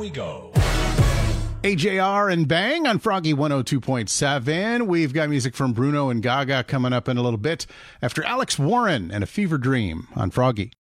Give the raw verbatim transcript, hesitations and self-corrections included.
we go. A J R and Bang on Froggy one oh two point seven. We've got music from Bruno and Gaga coming up in a little bit after Alex Warren and A Fever Dream on Froggy.